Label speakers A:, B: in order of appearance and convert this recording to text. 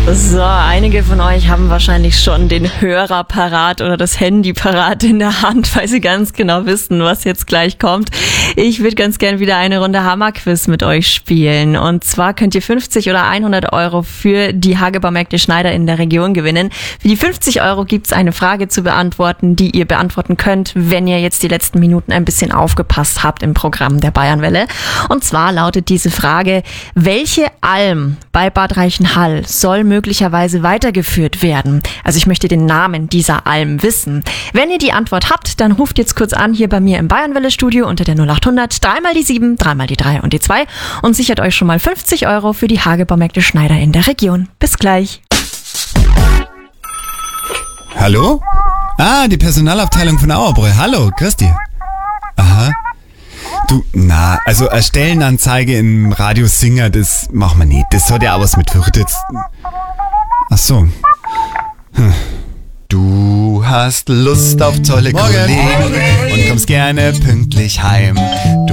A: So, einige von euch haben wahrscheinlich schon den Hörer parat oder das Handy parat in der Hand, weil sie ganz genau wissen, was jetzt gleich kommt. Ich würde ganz gern wieder eine Runde Hammerquiz mit euch spielen. Und zwar könnt ihr 50 oder 100 Euro für die Hagebaumärkte Schneider in der Region gewinnen. Für die 50 Euro gibt's eine Frage zu beantworten, die ihr beantworten könnt, wenn ihr jetzt die letzten Minuten ein bisschen aufgepasst habt im Programm der Bayernwelle. Und zwar lautet diese Frage: Welche Alm bei Bad Reichenhall soll möglicherweise weitergeführt werden? Also ich möchte den Namen dieser Alm wissen. Wenn ihr die Antwort habt, dann ruft jetzt kurz an hier bei mir im Bayernwelle-Studio unter der 0800 3 mal die 7, 3 mal die 3 und die 2 und sichert euch schon mal 50 Euro für die Hagebaumärkte Schneider in der Region. Bis gleich.
B: Hallo? Ah, die Personalabteilung von Auerbräu. Hallo, Christi. Aha. Du, also eine Stellenanzeige im Radio Singer, das machen wir nicht. Das hat ja auch was mit Würde jetzt. Ach so. Du hast Lust auf tolle Kollegen und kommst gerne pünktlich heim. Du